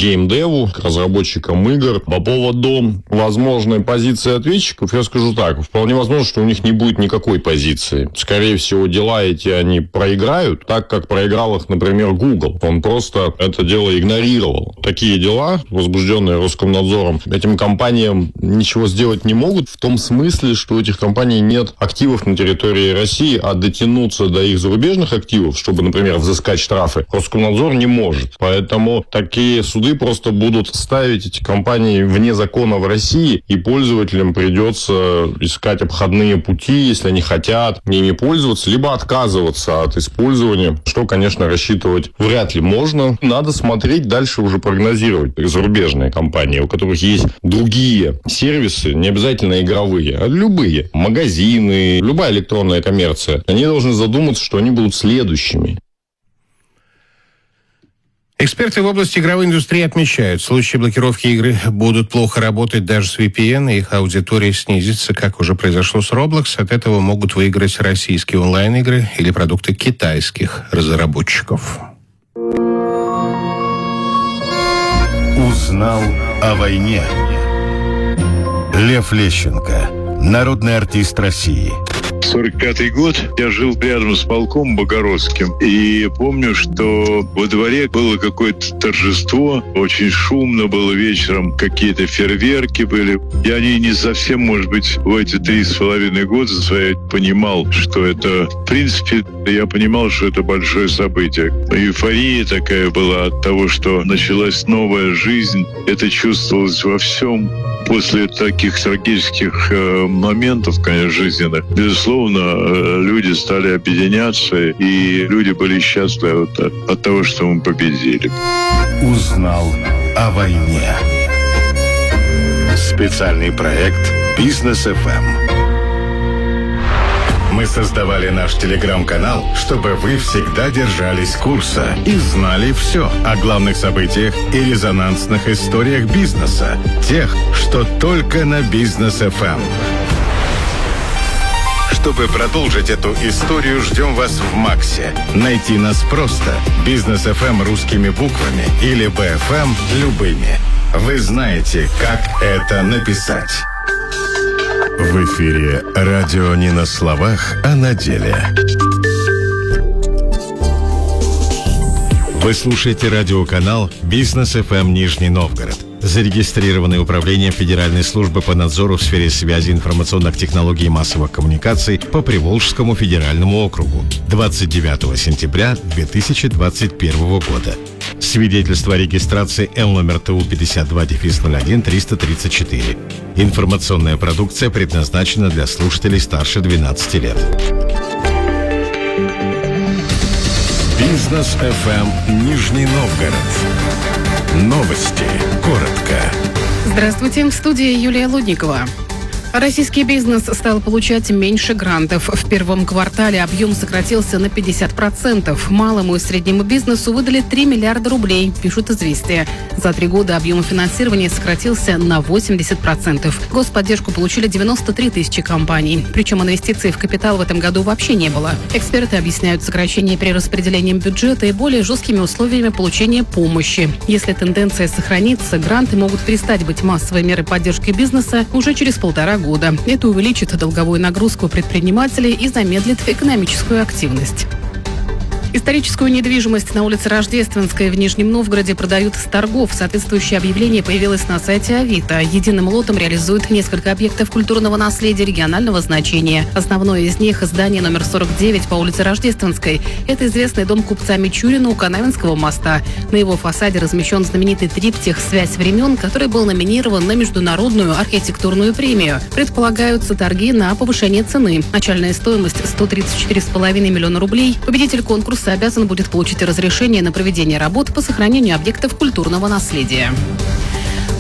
геймдеву, к разработчикам игр. По поводу возможной позиции ответчиков, я скажу так. Вполне возможно, что у них не будет никакой позиции. Скорее всего, дела эти они проиграют, так как проиграл их, например, Google. Он просто это дело игнорировал. Такие дела, возбужденные Роскомнадзором, этим компаниям ничего сделать не могут, в том смысле, что у этих компаний нет активов на территории России, а дотянуться до их зарубежных активов, чтобы, например, взыскать штрафы, Роскомнадзор не может. Поэтому такие суды просто будут ставить эти компании вне закона в России, и пользователям придется искать обходные пути, если они хотят ими пользоваться, либо отказываться от использования, что, конечно, рассчитывать вряд ли можно. Надо смотреть дальше, уже прогнозировать. Зарубежные компании, у которых есть другие сервисы, не обязательно игровые, а любые. Магазины, любая электронная коммерция. Они должны задуматься, что они будут следующими. Эксперты в области игровой индустрии отмечают, в случае блокировки игры будут плохо работать даже с VPN, и их аудитория снизится, как уже произошло с Roblox. От этого могут выиграть российские онлайн-игры или продукты китайских разработчиков. Узнал о войне. Лев Лещенко, народный артист России. 45-й год. Я жил рядом с полком Богородским. И помню, что во дворе было какое-то торжество. Очень шумно было вечером. Какие-то фейерверки были. Я не совсем, может быть, в эти 3,5 года свои понимал, что это... В принципе, я понимал, что это большое событие. Эйфория такая была от того, что началась новая жизнь. Это чувствовалось во всем. После таких трагических моментов, конечно, жизненных, безусловно, люди стали объединяться, и люди были счастливы от того, что мы победили. Узнал о войне. Специальный проект «Бизнес ФМ». Мы создавали наш телеграм-канал, чтобы вы всегда держались курса и знали все о главных событиях и резонансных историях бизнеса. Тех, что только на Бизнес ФМ. Чтобы продолжить эту историю, ждем вас в Максе. Найти нас просто. Бизнес ФМ русскими буквами или БФМ любыми. Вы знаете, как это написать. В эфире радио не на словах, а на деле. Вы слушаете радиоканал «Бизнес ФМ Нижний Новгород», зарегистрированный Управлением Федеральной службы по надзору в сфере связи, информационных технологий и массовых коммуникаций по Приволжскому федеральному округу 29 сентября 2021 года. Свидетельство о регистрации Л-номер ТУ 52-01-334. Информационная продукция предназначена для слушателей старше 12 лет. Бизнес ФМ Нижний Новгород. Новости. Коротко. Здравствуйте, в студии Юлия Лудникова. Российский бизнес стал получать меньше грантов. В первом квартале объем сократился на 50%. Малому и среднему бизнесу выдали 3 миллиарда рублей, пишут «Известия». За 3 года объем финансирования сократился на 80%. Господдержку получили 93 тысячи компаний. Причем инвестиций в капитал в этом году вообще не было. Эксперты объясняют сокращение перераспределением бюджета и более жесткими условиями получения помощи. Если тенденция сохранится, гранты могут перестать быть массовой мерой поддержки бизнеса уже через 1,5 года. Это увеличит долговую нагрузку предпринимателей и замедлит экономическую активность. Историческую недвижимость на улице Рождественской в Нижнем Новгороде продают с торгов. Соответствующее объявление появилось на сайте Авито. Единым лотом реализуют несколько объектов культурного наследия регионального значения. Основное из них – здание номер 49 по улице Рождественской. Это известный дом купца Мичурина у Канавинского моста. На его фасаде размещен знаменитый триптих «Связь времен», который был номинирован на международную архитектурную премию. Предполагаются торги на повышение цены. Начальная стоимость – 134,5 миллиона рублей. Победитель конкурса обязан будет получить разрешение на проведение работ по сохранению объектов культурного наследия.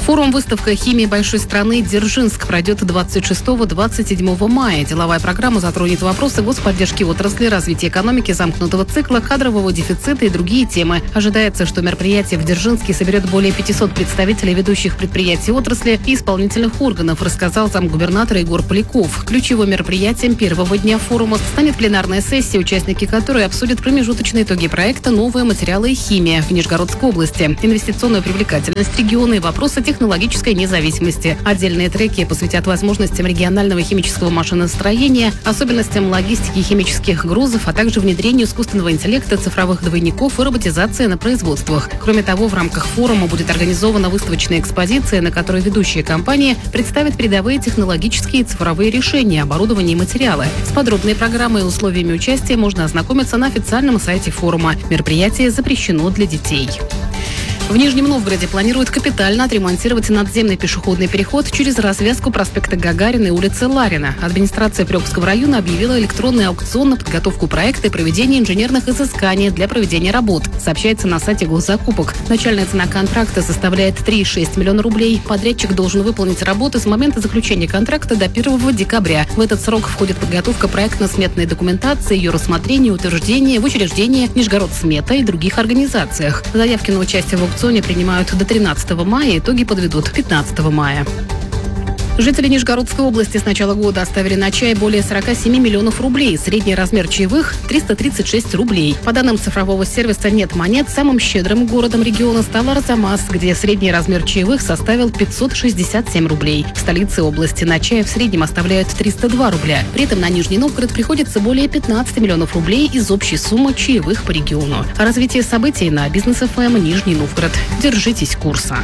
Форум-выставка химии большой страны «Дзержинск» пройдет 26-27 мая. Деловая программа затронет вопросы господдержки отрасли, развития экономики, замкнутого цикла, кадрового дефицита и другие темы. Ожидается, что мероприятие в Дзержинске соберет более 500 представителей ведущих предприятий отрасли и исполнительных органов, рассказал замгубернатора Егор Поляков. Ключевым мероприятием первого дня форума станет пленарная сессия, участники которой обсудят промежуточные итоги проекта «Новые материалы и химия» в Нижегородской области, инвестиционную привлекательность региона и вопросы технологической независимости. Отдельные треки посвятят возможностям регионального химического машиностроения, особенностям логистики химических грузов, а также внедрению искусственного интеллекта, цифровых двойников и роботизации на производствах. Кроме того, в рамках форума будет организована выставочная экспозиция, на которой ведущие компании представят передовые технологические и цифровые решения, оборудование и материалы. С подробной программой и условиями участия можно ознакомиться на официальном сайте форума. Мероприятие запрещено для детей. В Нижнем Новгороде планируют капитально отремонтировать надземный пешеходный переход через развязку проспекта Гагарина и улицы Ларина. Администрация Приокского района объявила электронный аукцион на подготовку проекта и проведение инженерных изысканий для проведения работ. Сообщается на сайте госзакупок. Начальная цена контракта составляет 3,6 миллиона рублей. Подрядчик должен выполнить работы с момента заключения контракта до 1 декабря. В этот срок входит подготовка проектно-сметной документации, ее рассмотрение и утверждение в учреждении Нижегородсмета и других организациях. Заявки на участие в аукционе принимают до 13 мая, итоги подведут 15 мая. Жители Нижегородской области с начала года оставили на чай более 47 миллионов рублей. Средний размер чаевых – 336 рублей. По данным цифрового сервиса «Нет монет», самым щедрым городом региона стал Арзамас, где средний размер чаевых составил 567 рублей. В столице области на чай в среднем оставляют 302 рубля. При этом на Нижний Новгород приходится более 15 миллионов рублей из общей суммы чаевых по региону. Развитие событий на Бизнес ФМ Нижний Новгород. Держитесь курса.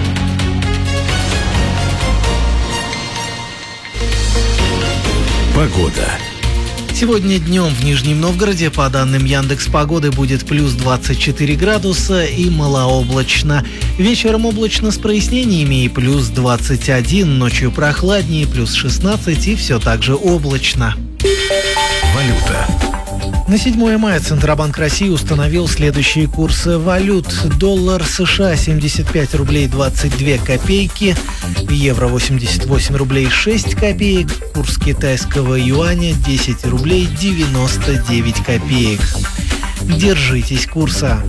Погода. Сегодня днем в Нижнем Новгороде, по данным Яндекс.Погоды, будет плюс 24 градуса и малооблачно. Вечером облачно с прояснениями и плюс 21, ночью прохладнее, плюс 16 и все так же облачно. Валюта. На 7 мая Центробанк России установил следующие курсы валют. Доллар США 75 рублей 22 копейки, евро 88 рублей 6 копеек, курс китайского юаня 10 рублей 99 копеек. Держитесь курса.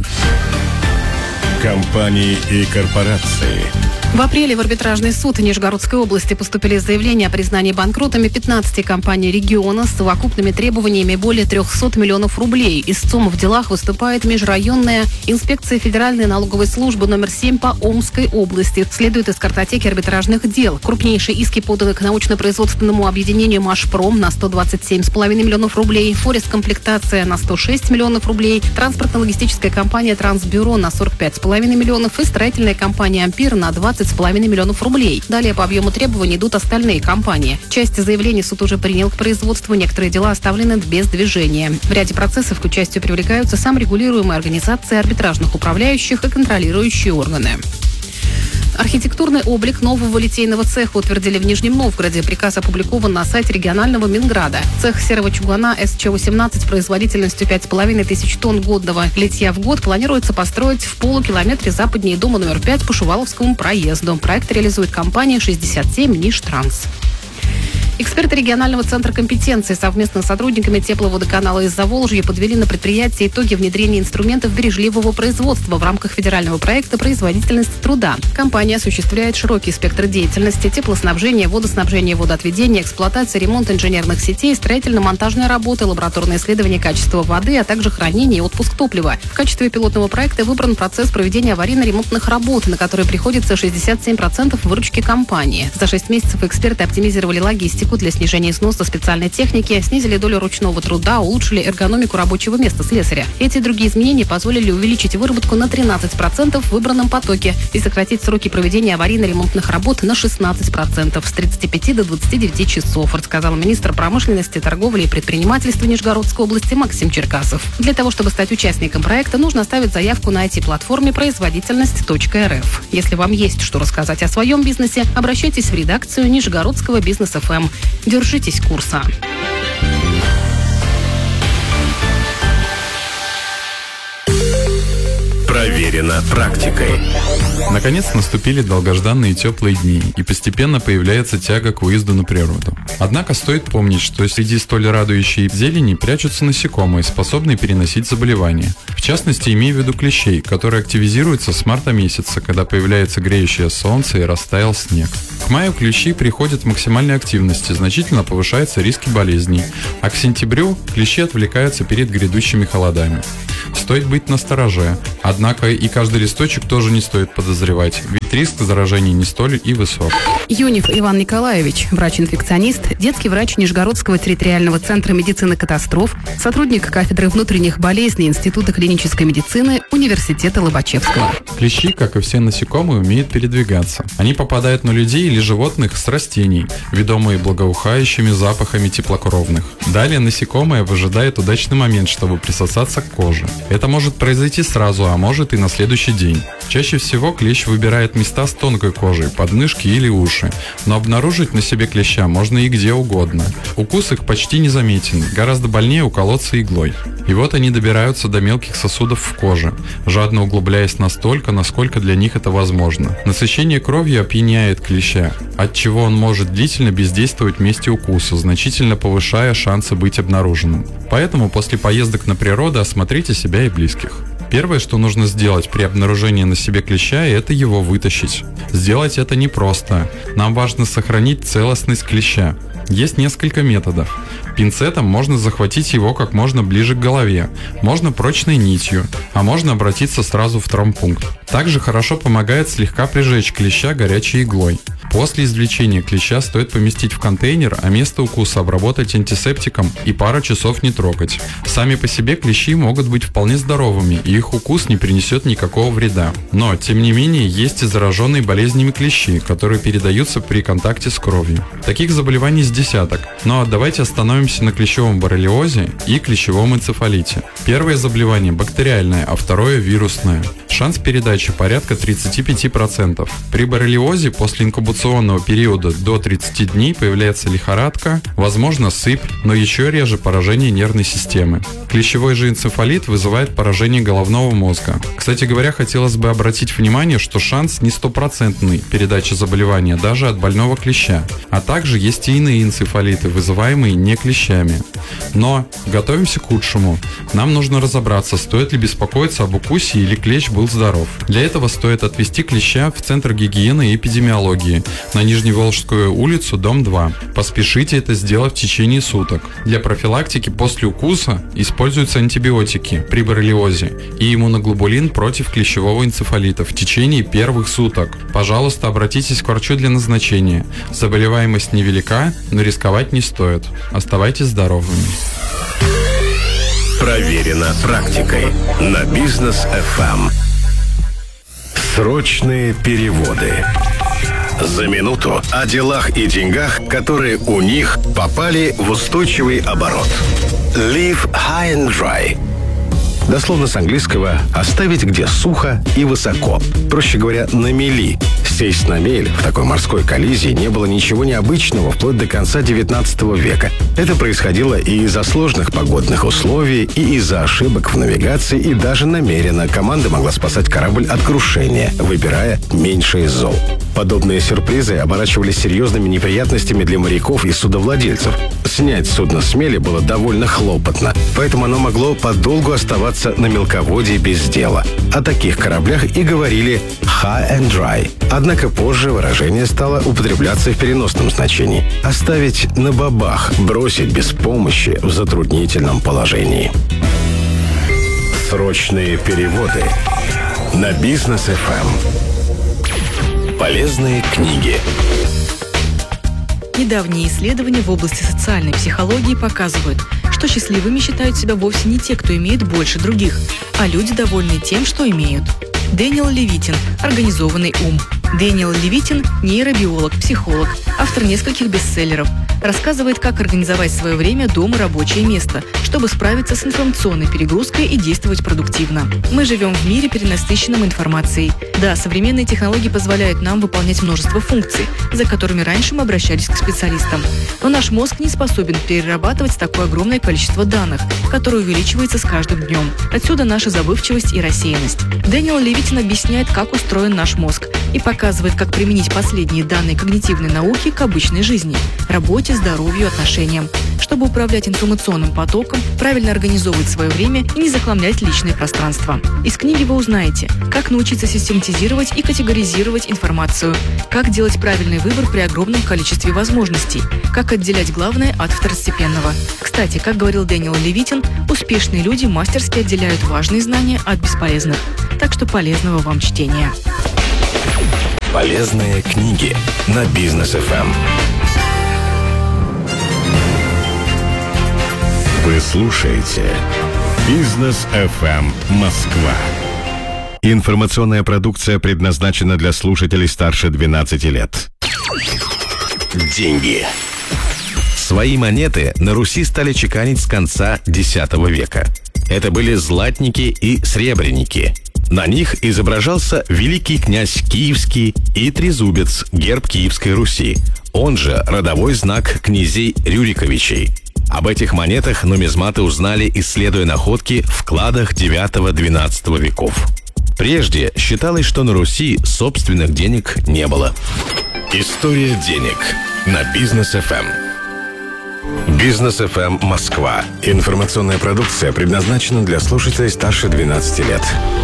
Компании и корпорации. В апреле в арбитражный суд Нижегородской области поступили заявления о признании банкротами 15 компаний региона с совокупными требованиями более 300 миллионов рублей. Истцом в делах выступает межрайонная инспекция Федеральной налоговой службы номер 7 по Омской области. Следует из картотеки арбитражных дел. Крупнейшие иски поданы к научно-производственному объединению «Машпром» на 127,5 миллионов рублей, «Форест-комплектация» на 106 миллионов рублей, транспортно-логистическая компания «Трансбюро» на 45,5 миллионов и строительная компания «Ампир» на 20,5 миллионов рублей. Далее по объему требований идут остальные компании. Часть заявлений суд уже принял к производству, некоторые дела оставлены без движения. В ряде процессов к участию привлекаются саморегулируемые организации арбитражных управляющих и контролирующие органы. Архитектурный облик нового литейного цеха утвердили в Нижнем Новгороде. Приказ опубликован на сайте регионального Минграда. Цех серого чугуна СЧ-18 производительностью 5500 тонн годного литья в год планируется построить в полукилометре западнее дома номер 5 по Шуваловскому проезду. Проект реализует компания 67 Нижтранс. Эксперты регионального центра компетенции совместно с сотрудниками тепловодоканала из Заволжья подвели на предприятии итоги внедрения инструментов бережливого производства в рамках федерального проекта «Производительность труда». Компания осуществляет широкий спектр деятельности: теплоснабжение, водоснабжение, водоотведение, эксплуатация, ремонт инженерных сетей, строительно-монтажные работы, лабораторное исследование качества воды, а также хранение и отпуск топлива. В качестве пилотного проекта выбран процесс проведения аварийно-ремонтных работ, на которые приходится 67% выручки компании. За 6 месяцев эксперты оптимизировали логистику для снижения износа специальной техники, снизили долю ручного труда, улучшили эргономику рабочего места слесаря. Эти и другие изменения позволили увеличить выработку на 13% в выбранном потоке и сократить сроки проведения аварийно-ремонтных работ на 16% с 35 до 29 часов, рассказал министр промышленности, торговли и предпринимательства Нижегородской области Максим Черкасов. Для того, чтобы стать участником проекта, нужно оставить заявку на IT-платформе производительность.рф. Если вам есть что рассказать о своем бизнесе, обращайтесь в редакцию Нижегородского Бизнес ФМ. Держитесь курса. Проверено практикой. Наконец наступили долгожданные теплые дни, и постепенно появляется тяга к выезду на природу. Однако стоит помнить, что среди столь радующей зелени прячутся насекомые, способные переносить заболевания. В частности, имею в виду клещей, которые активизируются с марта месяца, когда появляется греющее солнце и растаял снег. К маю клещи приходят в максимальной активности, значительно повышаются риски болезней, а к сентябрю клещи отвлекаются перед грядущими холодами. Стоит быть настороже, однако и каждый листочек тоже не стоит подозревать, ведь риск заражения не столь и высок. Юнев Иван Николаевич, врач-инфекционист, детский врач Нижегородского территориального центра медицины катастроф, сотрудник кафедры внутренних болезней Института клинической медицины Университета Лобачевского. Клещи, как и все насекомые, умеют передвигаться. Они попадают на людей или животных с растений, ведомые благоухающими запахами теплокровных. Далее насекомое выжидает удачный момент, чтобы присосаться к коже. Это может произойти сразу, а может и на следующий день. Чаще всего клещ выбирает места с тонкой кожей, подмышки или уши, но обнаружить на себе клеща можно и где угодно. Укус их почти незаметен, гораздо больнее уколоться иглой. И вот они добираются до мелких сосудов в коже, жадно углубляясь настолько, насколько для них это возможно. Насыщение кровью опьяняет клеща, отчего он может длительно бездействовать в месте укуса, значительно повышая шансы быть обнаруженным. Поэтому после поездок на природу осмотрите себя и близких. Первое, что нужно сделать при обнаружении на себе клеща, это его вытащить. Сделать это непросто. Нам важно сохранить целостность клеща. Есть несколько методов. Пинцетом можно захватить его как можно ближе к голове, можно прочной нитью, а можно обратиться сразу в травмпункт. Также хорошо помогает слегка прижечь клеща горячей иглой. После извлечения клеща стоит поместить в контейнер, а место укуса обработать антисептиком и пару часов не трогать. Сами по себе клещи могут быть вполне здоровыми, и их укус не принесет никакого вреда. Но, тем не менее, есть и зараженные болезнями клещи, которые передаются при контакте с кровью. Таких заболеваний с десяток, но давайте остановимся на клещевом боррелиозе и клещевом энцефалите. Первое заболевание бактериальное, а второе вирусное. Шанс передачи порядка 35%. При боррелиозе после инкубационного периода до 30 дней появляется лихорадка, возможно сыпь, но еще реже поражение нервной системы. Клещевой же энцефалит вызывает поражение головного мозга. Кстати говоря, хотелось бы обратить внимание, что шанс не стопроцентный передачи заболевания даже от больного клеща, а также есть и иные энцефалиты, вызываемые не клещами. Но готовимся к худшему. Нам нужно разобраться, стоит ли беспокоиться об укусе или клещ был здоров. Для этого стоит отвезти клеща в Центр гигиены и эпидемиологии на Нижневолжскую улицу, дом 2. Поспешите это сделать в течение суток. Для профилактики после укуса используются антибиотики при боррелиозе и иммуноглобулин против клещевого энцефалита в течение первых суток. Пожалуйста, обратитесь к врачу для назначения. Заболеваемость невелика, но рисковать не стоит. Оставайтесь здоровыми. Проверено практикой на Бизнес FM. Срочные переводы. За минуту о делах и деньгах, которые у них попали в устойчивый оборот. Live high and dry. Дословно с английского «оставить где сухо и высоко». Проще говоря, на мели. Сесть на мель в такой морской коллизии не было ничего необычного вплоть до конца 19 века. Это происходило и из-за сложных погодных условий, и из-за ошибок в навигации, и даже намеренно команда могла спасать корабль от крушения, выбирая меньшее из зол. Подобные сюрпризы оборачивались серьезными неприятностями для моряков и судовладельцев. Снять судно с мели было довольно хлопотно, поэтому оно могло подолгу оставаться на мелководье без дела. О таких кораблях и говорили «high and dry». Однако позже выражение стало употребляться в переносном значении. Оставить на бабах, бросить без помощи в затруднительном положении. Срочные переводы на Бизнес FM. Полезные книги. Недавние исследования в области социальной психологии показывают, что счастливыми считают себя вовсе не те, кто имеет больше других, а люди, довольны тем, что имеют. Дэниел Левитин «Организованный ум». Дэниел Левитин – нейробиолог, психолог, автор нескольких бестселлеров. Рассказывает, как организовать свое время, дом и рабочее место, чтобы справиться с информационной перегрузкой и действовать продуктивно. Мы живем в мире, перенасыщенном информацией. Да, современные технологии позволяют нам выполнять множество функций, за которыми раньше мы обращались к специалистам. Но наш мозг не способен перерабатывать такое огромное количество данных, которое увеличивается с каждым днем. Отсюда наша забывчивость и рассеянность. Дэниел Левитин объясняет, как устроен наш мозг, и показывает, как применить последние данные когнитивной науки к обычной жизни, работе, здоровью, отношениям, чтобы управлять информационным потоком, правильно организовывать свое время и не захламлять личное пространство. Из книги вы узнаете, как научиться систематизировать и категоризировать информацию, как делать правильный выбор при огромном количестве возможностей, как отделять главное от второстепенного. Кстати, как говорил Дэниел Левитин, успешные люди мастерски отделяют важные знания от бесполезных. Так что полезного вам чтения. Полезные книги на Бизнес ФМ. Вы слушаете Бизнес ФМ Москва. Информационная продукция предназначена для слушателей старше 12 лет. Деньги. Свои монеты на Руси стали чеканить с конца X века. Это были златники и сребреники. На них изображался великий князь Киевский и трезубец, герб Киевской Руси, он же родовой знак князей Рюриковичей. Об этих монетах нумизматы узнали, исследуя находки в кладах IX-XII веков. Прежде считалось, что на Руси собственных денег не было. История денег на Бизнес ФМ. Бизнес ФМ Москва. Информационная продукция предназначена для слушателей старше 12 лет.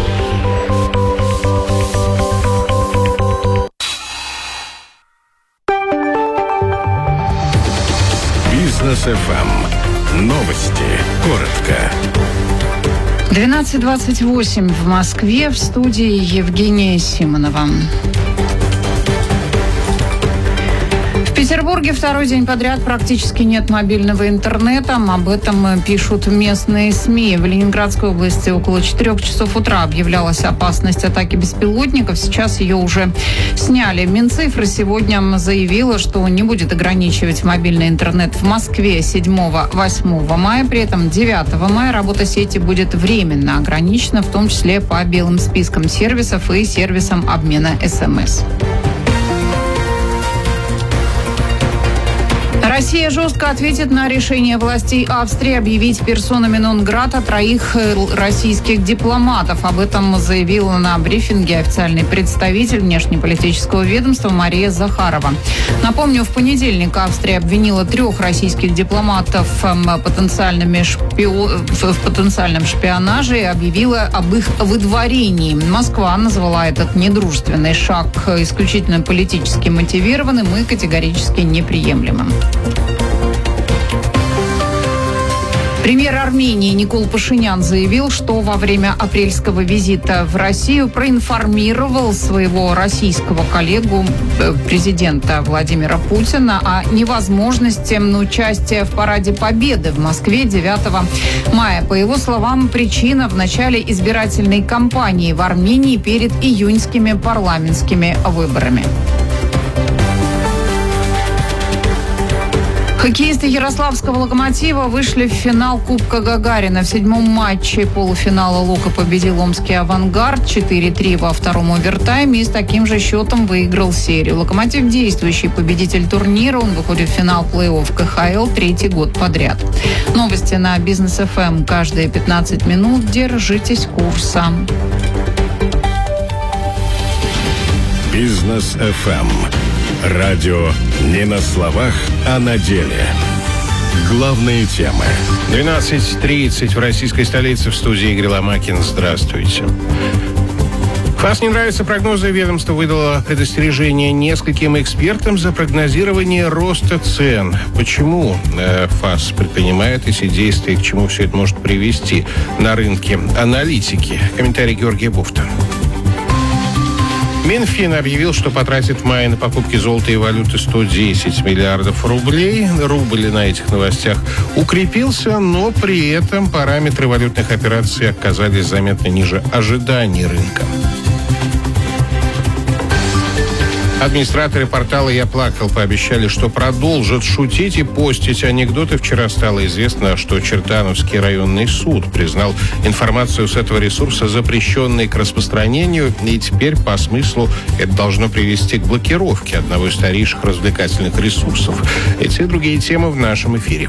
Бизнес ФМ. Новости. Коротко. 12:28 в Москве. В студии Евгения Симонова. В Петербурге второй день подряд практически нет мобильного интернета. Об этом пишут местные СМИ. В Ленинградской области около 4 часов утра объявлялась опасность атаки беспилотников. Сейчас ее уже сняли. Минцифры сегодня заявила, что не будет ограничивать мобильный интернет в Москве 7-8 мая. При этом 9 мая работа сети будет временно ограничена, в том числе по белым спискам сервисов и сервисам обмена СМС. Россия жестко ответит на решение властей Австрии объявить персонами нон-грата 3 российских дипломатов. Об этом заявила на брифинге официальный представитель внешнеполитического ведомства Мария Захарова. Напомню, в понедельник Австрия обвинила 3 российских дипломатов в потенциальном шпионаже и объявила об их выдворении. Москва назвала этот недружественный шаг исключительно политически мотивированным и категорически неприемлемым. Премьер Армении Никол Пашинян заявил, что во время апрельского визита в Россию проинформировал своего российского коллегу, президента Владимира Путина, о невозможности участия в Параде Победы в Москве 9 мая. По его словам, причина в начале избирательной кампании в Армении перед июньскими парламентскими выборами. Хоккеисты Ярославского «Локомотива» вышли в финал Кубка Гагарина. В 7-м матче полуфинала «Локо» победил омский «Авангард» 4-3 во втором овертайме и с таким же счетом выиграл серию. «Локомотив» – действующий победитель турнира. Он выходит в финал плей-офф КХЛ 3-й год подряд. Новости на Бизнес ФМ каждые 15 минут. Держитесь курса. Бизнес ФМ. Радио не на словах, а на деле. Главные темы. 12:30 в российской столице. В студии Игорь Ломакин. Здравствуйте. ФАС не нравятся прогнозы. Ведомство выдало предостережение нескольким экспертам за прогнозирование роста цен. Почему ФАС предпринимает эти действия и к чему все это может привести на рынке аналитики? Комментарий Георгия Буфта. Минфин объявил, что потратит в мае на покупки золота и валюты 110 миллиардов рублей. Рубль на этих новостях укрепился, но при этом параметры валютных операций оказались заметно ниже ожиданий рынка. Администраторы портала «Я плакал» пообещали, что продолжат шутить и постить анекдоты. Вчера стало известно, что Чертановский районный суд признал информацию с этого ресурса запрещенной к распространению, и теперь по смыслу это должно привести к блокировке одного из старейших развлекательных ресурсов. Эти и другие темы в нашем эфире.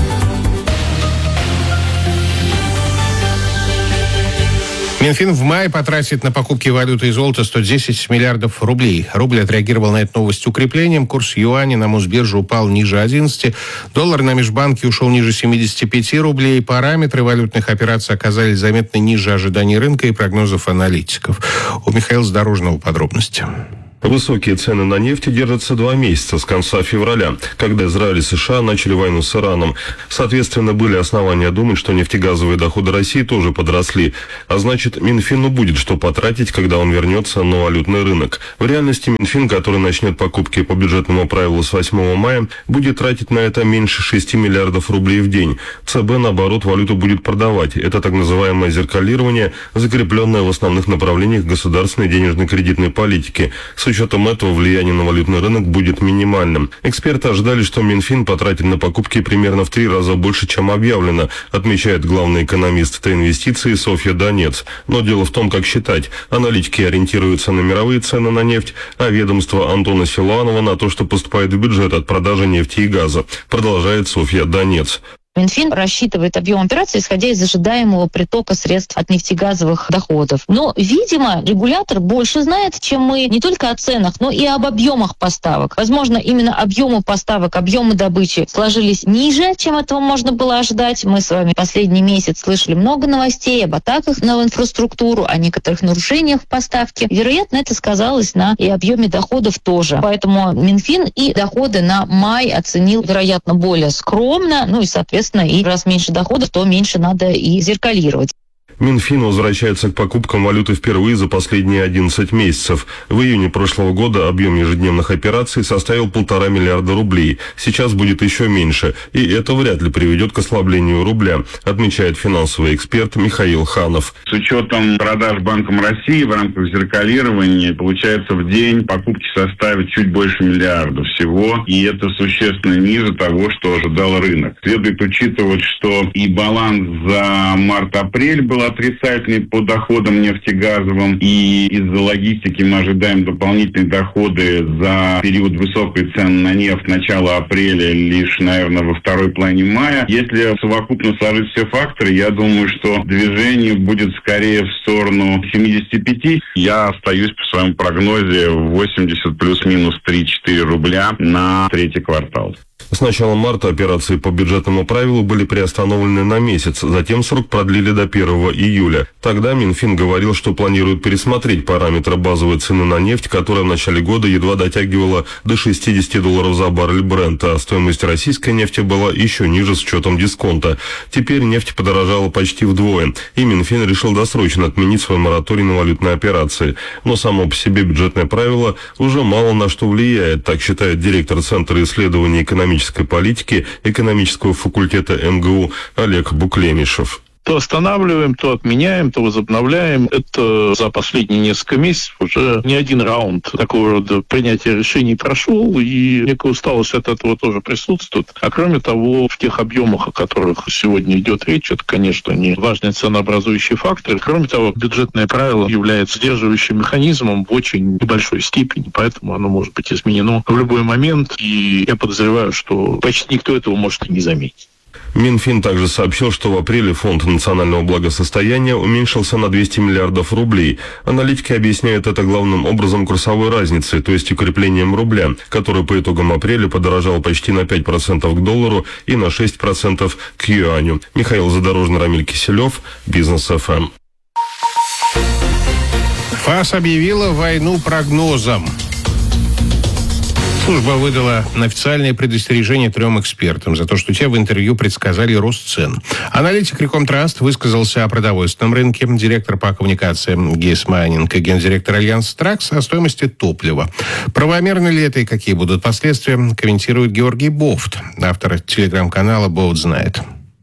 Минфин в мае потратит на покупки валюты и золота 110 миллиардов рублей. Рубль отреагировал на эту новость укреплением. Курс юаня на Мосбирже упал ниже 11. Доллар на межбанке ушел ниже 75 рублей. Параметры валютных операций оказались заметно ниже ожиданий рынка и прогнозов аналитиков. У Михаила Задорожного подробности. Высокие цены на нефть держатся 2 месяца с конца февраля, когда Израиль и США начали войну с Ираном. Соответственно, были основания думать, что нефтегазовые доходы России тоже подросли. А значит, Минфину будет что потратить, когда он вернется на валютный рынок. В реальности Минфин, который начнет покупки по бюджетному правилу с 8 мая, будет тратить на это меньше 6 миллиардов рублей в день. ЦБ, наоборот, валюту будет продавать. Это так называемое зеркалирование, закрепленное в основных направлениях государственной денежно-кредитной политики. С учетом этого влияние на валютный рынок будет минимальным. Эксперты ожидали, что Минфин потратит на покупки примерно в 3 раза больше, чем объявлено, отмечает главный экономист Т-инвестиций Софья Донец. Но дело в том, как считать. Аналитики ориентируются на мировые цены на нефть, а ведомство Антона Силуанова на то, что поступает в бюджет от продажи нефти и газа. Продолжает Софья Донец. Минфин рассчитывает объем операций, исходя из ожидаемого притока средств от нефтегазовых доходов. Но, видимо, регулятор больше знает, чем мы, не только о ценах, но и об объемах поставок. Возможно, именно объемы поставок, объемы добычи сложились ниже, чем этого можно было ожидать. Мы с вами последний месяц слышали много новостей об атаках на инфраструктуру, о некоторых нарушениях в поставке. Вероятно, это сказалось на и объеме доходов тоже. Поэтому Минфин и доходы на май оценил, вероятно, более скромно, и, соответственно, и раз меньше доходов, то меньше надо и зеркалировать. Минфин возвращается к покупкам валюты впервые за последние 11 месяцев. В июне прошлого года объем ежедневных операций составил 1,5 миллиарда рублей. Сейчас будет еще меньше, и это вряд ли приведет к ослаблению рубля, отмечает финансовый эксперт Михаил Ханов. С учетом продаж Банком России в рамках зеркалирования, получается, в день покупки составят чуть больше миллиарда всего, и это существенно ниже того, что ожидал рынок. Следует учитывать, что и баланс за март-апрель был отрицательный по доходам нефтегазовым, и из-за логистики мы ожидаем дополнительные доходы за период высокой цены на нефть начала апреля лишь, наверное, во второй половине мая. Если совокупно сложить все факторы, я думаю, что движение будет скорее в сторону 75. Я остаюсь по своему прогнозе 80 плюс-минус 3-4 рубля на третий квартал. С начала марта операции по бюджетному правилу были приостановлены на месяц, затем срок продлили до 1 июля. Тогда Минфин говорил, что планирует пересмотреть параметры базовой цены на нефть, которая в начале года едва дотягивала до $60 за баррель Брента, а стоимость российской нефти была еще ниже с учетом дисконта. Теперь нефть подорожала почти вдвое, и Минфин решил досрочно отменить свой мораторий на валютные операции. Но само по себе бюджетное правило уже мало на что влияет, так считает директор Центра исследований экономической политики экономического факультета МГУ Олег Буклемишев. То останавливаем, то отменяем, то возобновляем. Это за последние несколько месяцев уже не один раунд такого рода принятия решений прошел, и некая усталость от этого тоже присутствует. А кроме того, в тех объемах, о которых сегодня идет речь, это, конечно, не важный ценообразующий фактор. Кроме того, бюджетное правило является сдерживающим механизмом в очень небольшой степени, поэтому оно может быть изменено в любой момент, и я подозреваю, что почти никто этого может и не заметить. Минфин также сообщил, что в апреле Фонд национального благосостояния уменьшился на 200 миллиардов рублей. Аналитики объясняют это главным образом курсовой разницей, то есть укреплением рубля, который по итогам апреля подорожал почти на 5% к доллару и на 6% к юаню. Михаил Задорожный, Рамиль Киселев, Бизнес ФМ. ФАС объявила войну прогнозам. Служба выдала официальное предостережение 3 экспертам за то, что те в интервью предсказали рост цен. Аналитик Рекомтраст высказался о продовольственном рынке, директор по коммуникациям Гейс Майнинг и гендиректор Альянс Тракс о стоимости топлива. Правомерно ли это и какие будут последствия, комментирует Георгий Бофт, автор телеграм-канала «Бофт знает».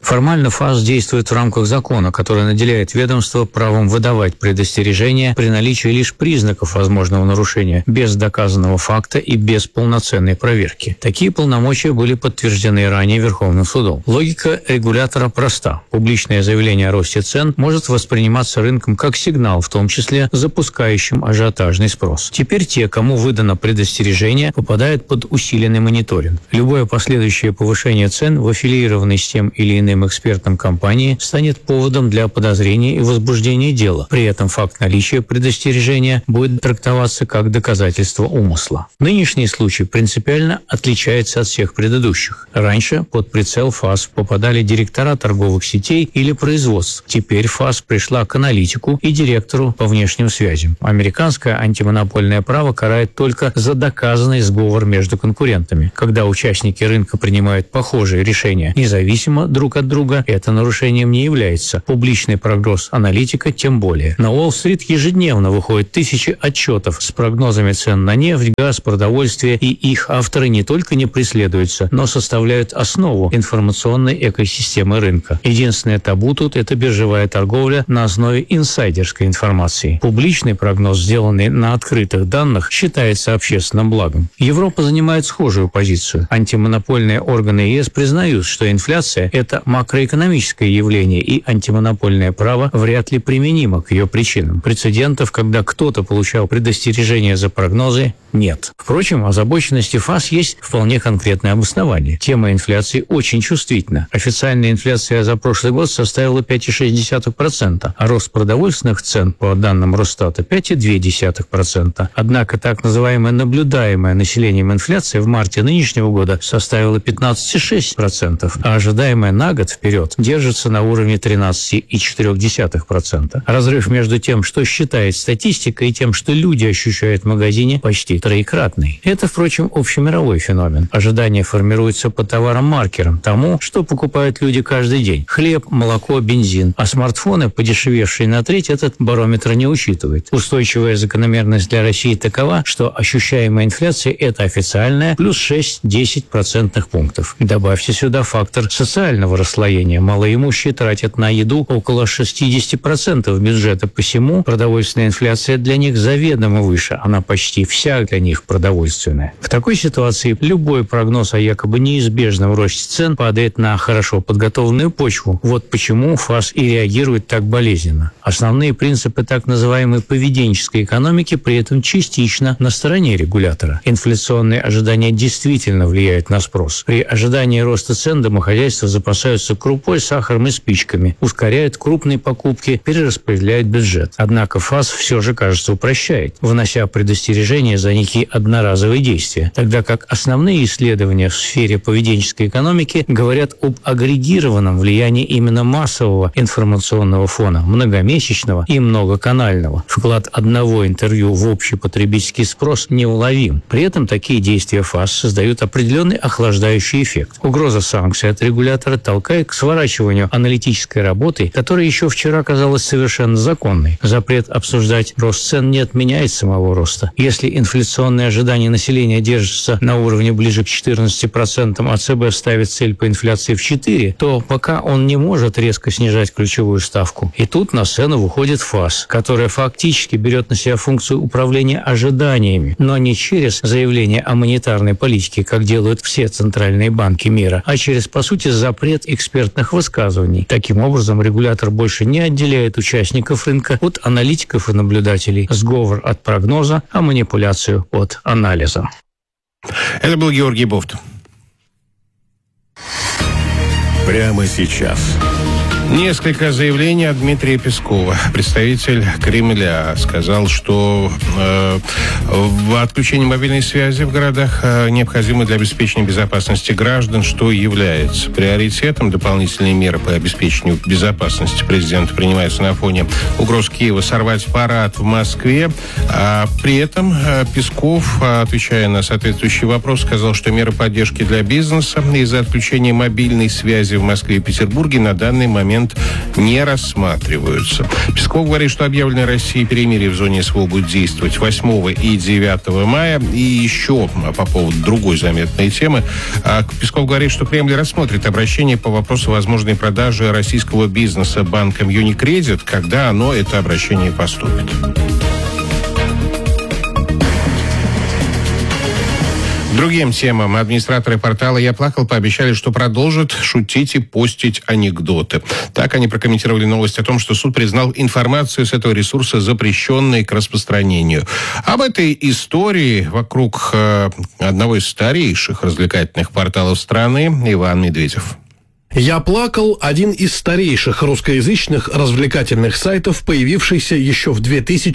Формально ФАС действует в рамках закона, который наделяет ведомство правом выдавать предостережения при наличии лишь признаков возможного нарушения, без доказанного факта и без полноценной проверки. Такие полномочия были подтверждены ранее Верховным судом. Логика регулятора проста. Публичное заявление о росте цен может восприниматься рынком как сигнал, в том числе запускающим ажиотажный спрос. Теперь те, кому выдано предостережение, попадают под усиленный мониторинг. Любое последующее повышение цен в аффилированной с тем или иным экспертом компании станет поводом для подозрения и возбуждения дела. При этом факт наличия предостережения будет трактоваться как доказательство умысла. Нынешний случай принципиально отличается от всех предыдущих. Раньше под прицел ФАС попадали директора торговых сетей или производств. Теперь ФАС пришла к аналитику и директору по внешним связям. Американское антимонопольное право карает только за доказанный сговор между конкурентами. Когда участники рынка принимают похожие решения независимо друг от друга, это нарушением не является. Публичный прогноз аналитика тем более. На Уолл-стрит ежедневно выходят тысячи отчетов с прогнозами цен на нефть, газ, продовольствие, и их авторы не только не преследуются, но составляют основу информационной экосистемы рынка. Единственное табу тут – это биржевая торговля на основе инсайдерской информации. Публичный прогноз, сделанный на открытых данных, считается общественным благом. Европа занимает схожую позицию. Антимонопольные органы ЕС признают, что инфляция – это макроэкономическое явление, и антимонопольное право вряд ли применимо к ее причинам. Прецедентов, когда кто-то получал предостережение за прогнозы, нет. Впрочем, озабоченности ФАС есть вполне конкретное обоснование. Тема инфляции очень чувствительна. Официальная инфляция за прошлый год составила 5,6%, а рост продовольственных цен, по данным Росстата, 5,2%. Однако так называемая наблюдаемая населением инфляция в марте нынешнего года составила 15,6%, а ожидаемая на год вперед держится на уровне 13,4%. Разрыв между тем, что считает статистика, и тем, что люди ощущают в магазине, почти троекратный. Это, впрочем, общемировой феномен. Ожидания формируются по товарам-маркерам, тому, что покупают люди каждый день. Хлеб, молоко, бензин. А смартфоны, подешевевшие на треть, этот барометр не учитывает. Устойчивая закономерность для России такова, что ощущаемая инфляция – это официальная плюс 6-10 процентных пунктов. Добавьте сюда фактор социального расслоения. Малоимущие тратят на еду около 60% бюджета, посему продовольственная инфляция для них заведомо выше. Она почти вся для них продовольственная. В такой ситуации любой прогноз о якобы неизбежном росте цен падает на хорошо подготовленную почву. Вот почему ФАС и реагирует так болезненно. Основные принципы так называемой поведенческой экономики при этом частично на стороне регулятора. Инфляционные ожидания действительно влияют на спрос. При ожидании роста цен домохозяйства запасаются крупой, сахаром и спичками, ускоряют крупные покупки, перераспределяют бюджет. Однако ФАС все же, кажется, упрощает, внося предостережения за некие одноразовые действия, тогда как основные исследования в сфере поведенческой экономики говорят об агрегированном влиянии именно массового информационного фона, многомесячного и многоканального. Вклад одного интервью в общий потребительский спрос неуловим. При этом такие действия ФАС создают определенный охлаждающий эффект. Угроза санкций от регулятора толкает к сворачиванию аналитической работы, которая еще вчера казалась совершенно законной. Запрет обсуждать рост цен не отменяет самого роста. Если инфляционные ожидания населения держатся на уровне ближе к 14%, а ЦБ ставит цель по инфляции в 4%, то пока он не может резко снижать ключевую ставку. И тут на сцену выходит ФАС, которая фактически берет на себя функцию управления ожиданиями, но не через заявление о монетарной политике, как делают все центральные банки мира, а через, по сути, запрет экспертных высказываний. Таким образом, регулятор больше не отделяет участников рынка от аналитиков и наблюдателей. Сговор от прогноза, а манипуляцию от анализа. Это был Георгий Бофт. Прямо сейчас. Несколько заявлений от Дмитрия Пескова. Представитель Кремля сказал, что отключение мобильной связи в городах необходимо для обеспечения безопасности граждан, что является приоритетом. Дополнительные меры по обеспечению безопасности президента принимаются на фоне угроз Киева сорвать парад в Москве. А при этом Песков, отвечая на соответствующий вопрос, сказал, что меры поддержки для бизнеса из-за отключения мобильной связи в Москве и Петербурге на данный момент момент не рассматриваются. Песков говорит, что объявленное Россией перемирие в зоне СВО будет действовать 8 и 9 мая. И еще по поводу другой заметной темы. Песков говорит, что Кремль рассмотрит обращение по вопросу возможной продажи российского бизнеса банком Unicredit, когда это обращение поступит. Другим темам администраторы портала «Я плакал» пообещали, что продолжат шутить и постить анекдоты. Так они прокомментировали новость о том, что суд признал информацию с этого ресурса запрещенной к распространению. Об этой истории вокруг одного из старейших развлекательных порталов страны Иван Медведев. «Я плакал» — один из старейших русскоязычных развлекательных сайтов, появившийся еще в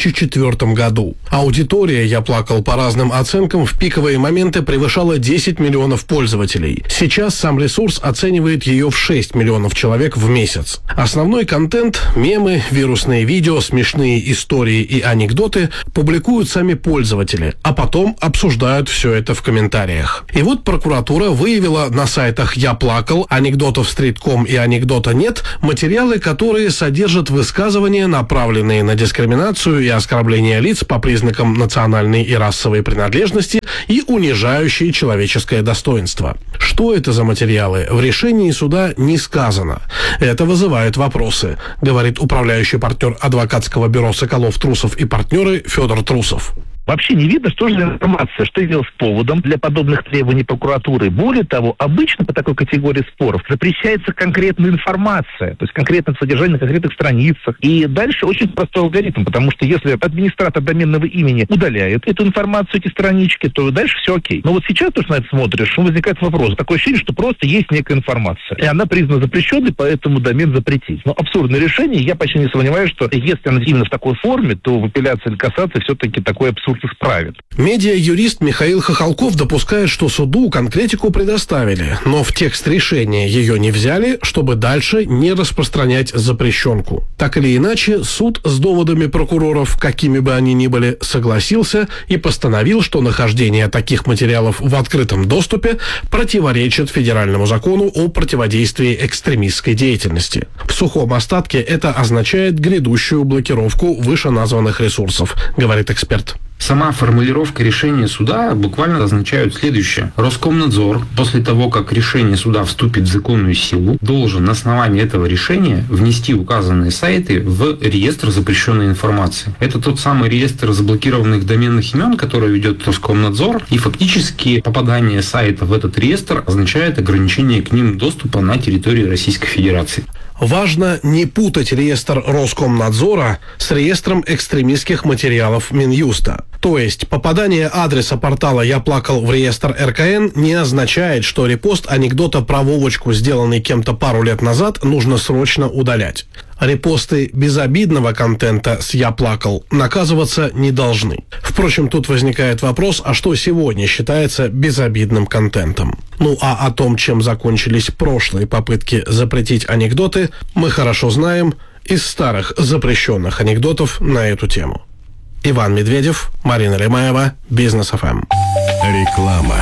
2004 году. Аудитория «Я плакал» по разным оценкам в пиковые моменты превышала 10 миллионов пользователей. Сейчас сам ресурс оценивает ее в 6 миллионов человек в месяц. Основной контент — мемы, вирусные видео, смешные истории и анекдоты — публикуют сами пользователи, а потом обсуждают все это в комментариях. И вот прокуратура выявила на сайтах «Я плакал», анекдотов Стрит.ком и анекдота нет материалы, которые содержат высказывания, направленные на дискриминацию и оскорбление лиц по признакам национальной и расовой принадлежности и унижающие человеческое достоинство. Что это за материалы, в решении суда не сказано. Это вызывает вопросы, говорит управляющий партнер адвокатского бюро «Соколов, Трусов и партнеры» Федор Трусов. Вообще не видно, что же за информация, что явилось поводом для подобных требований прокуратуры. Более того, обычно по такой категории споров запрещается конкретная информация, то есть конкретное содержание на конкретных страницах. И дальше очень простой алгоритм, потому что если администратор доменного имени удаляет эту информацию, эти странички, то дальше все окей. Но вот сейчас, то, что на это смотришь, возникает вопрос. Такое ощущение, что просто есть некая информация. И она признана запрещенной, поэтому домен запретить. Но абсурдное решение, я почти не сомневаюсь, что если она именно в такой форме, то в апелляции или кассации все-таки такой абсурд исправит. Медиа-юрист Михаил Хохолков допускает, что суду конкретику предоставили, но в текст решения ее не взяли, чтобы дальше не распространять запрещенку. Так или иначе, суд с доводами прокуроров, какими бы они ни были, согласился и постановил, что нахождение таких материалов в открытом доступе противоречит федеральному закону о противодействии экстремистской деятельности. В сухом остатке это означает грядущую блокировку вышеназванных ресурсов, говорит эксперт. Сама формулировка решения суда буквально означает следующее. Роскомнадзор, после того, как решение суда вступит в законную силу, должен на основании этого решения внести указанные сайты в реестр запрещенной информации. Это тот самый реестр заблокированных доменных имен, который ведет Роскомнадзор, и фактически попадание сайта в этот реестр означает ограничение к ним доступа на территории Российской Федерации. Важно не путать реестр Роскомнадзора с реестром экстремистских материалов Минюста. То есть попадание адреса портала «Я плакал» в реестр РКН не означает, что репост анекдота про Вовочку, сделанный кем-то пару лет назад, нужно срочно удалять. Репосты безобидного контента с «Я плакал» наказываться не должны. Впрочем, тут возникает вопрос, а что сегодня считается безобидным контентом? А о том, чем закончились прошлые попытки запретить анекдоты, мы хорошо знаем из старых запрещенных анекдотов на эту тему. Иван Медведев, Марина Лемаева, Бизнес ФМ. Реклама.